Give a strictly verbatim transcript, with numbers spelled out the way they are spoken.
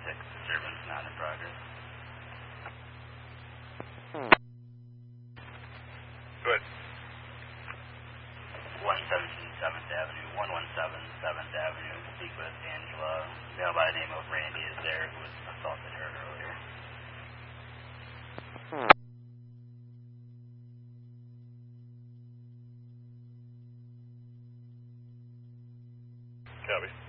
six, disturbance not in progress. Good. one seventeen seventh Avenue, one one seven seventh Avenue, speak with Angela, male by the name of Randy is there, who was assaulted her earlier. Copy.